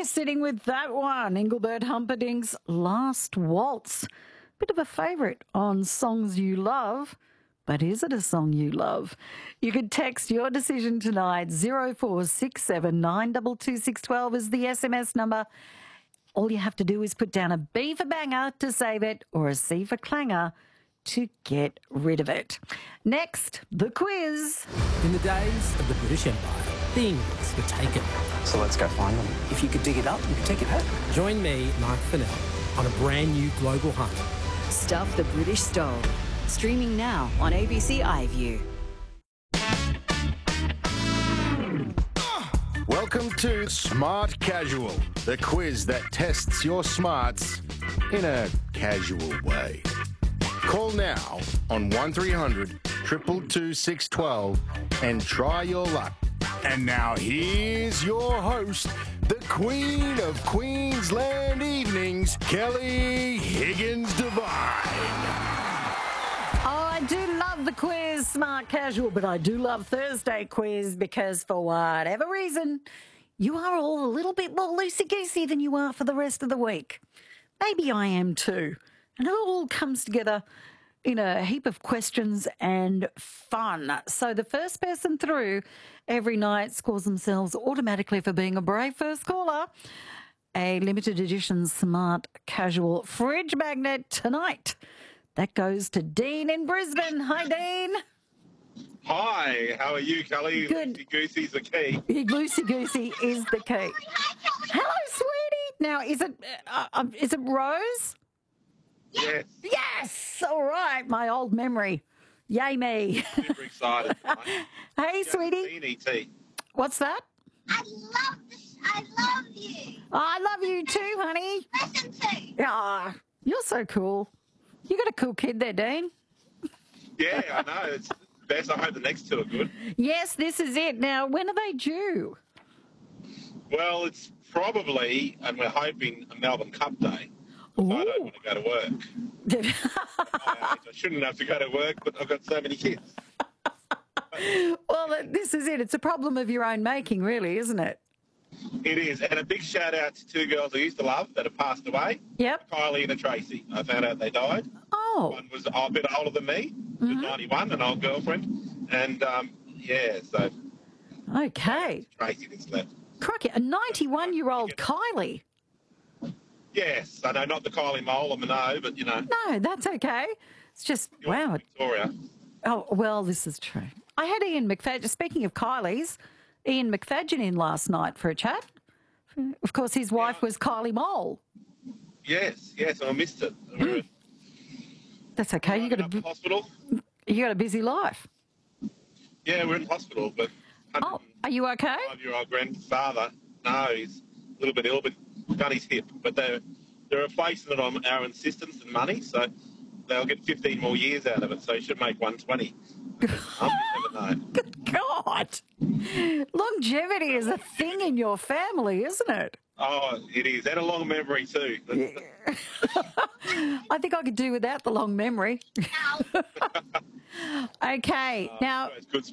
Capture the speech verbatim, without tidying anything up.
you're sitting with that one. Engelbert Humperdinck's Last Waltz. Bit of a favourite on Songs You Love. But is it a song you love? You could text your decision tonight. zero four six seven nine two two six one two is the S M S number. All you have to do is put down a B for banger to save it or a C for clanger to get rid of it. Next, the quiz. In the days of the British Empire, things were taken. So let's go find them. If you could dig it up, you could take it home. Join me, Mark Fennell, on a brand new global hunt. Stuff the British stole. Streaming now on A B C iView. Welcome to Smart Casual, the quiz that tests your smarts in a casual way. Call now on one three hundred, two two two, six one two and try your luck. And now here's your host, the Queen of Queensland Evenings, Kelly Higgins Devine. Oh, I do love the quiz, Smart Casual, but I do love Thursday quiz because for whatever reason, you are all a little bit more loosey-goosey than you are for the rest of the week. Maybe I am too. And it all comes together in a heap of questions and fun. So the first person through every night scores themselves automatically for being a brave first caller. A limited edition Smart Casual fridge magnet tonight. That goes to Dean in Brisbane. Hi, Dean. Hi, how are you, Kelly? Good. Loosey Goosey's the key. Loosey goosey is the key. Hello, sweetie. Now, is it uh, um, is it Rose? Yes, Yes. All right. My old memory. Yay me. super excited. Hey, sweetie. E T. What's that? I love this. I love you. I love you too, honey. Listen to. Ah, you're so cool. You got a cool kid there, Dean. Yeah, I know. It's the best. I hope the next two are good. Yes, this is it. Now, when are they due? Well, it's probably, and we're hoping, a Melbourne Cup day. I don't want to go to work. I shouldn't have to go to work, but I've got so many kids. Well, this is it. It's a problem of your own making, really, isn't it? It is. And a big shout out to two girls I used to love that have passed away. Yep. Kylie and Tracy. I found out they died. Oh. One was a bit older than me. She was ninety-one, an old girlfriend. And, um, yeah, so Okay. Tracy that's left. Crikey, a ninety-one-year-old Kylie. Yes, I know, not the Kylie Mole or Minot, but, you know. No, that's okay. It's just, you're wow. Victoria. Oh, well, this is true. I had Ian McFadden, speaking of Kylie's, Ian McFadden in last night for a chat. Of course, his wife was Kylie Mole. Yes, yes, I missed it. We were That's okay. You got up a in hospital. you got a busy life. Yeah, we're in hospital, but Oh, are you okay? five-year-old grandfather, no, he's a little bit ill, but done his hip. But they're, they're replacing it on our insistence and money, so they'll get fifteen more years out of it, so he should make one twenty. um, you never know. Good God. Longevity is a thing in your family, isn't it? Oh, it is. And a long memory, too. I think I could do without the long memory. Okay, now... It's good